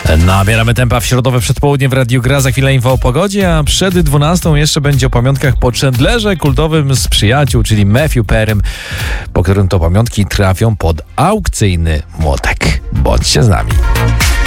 Nabieramy tempa w środowe przedpołudnie w Radiu Gra. Za chwilę info o pogodzie, a przed 12 jeszcze będzie o pamiątkach po Chandlerze kultowym z Przyjaciół, czyli Matthew Perrym, po którym to pamiątki trafią pod aukcyjny młotek. Bądźcie z nami.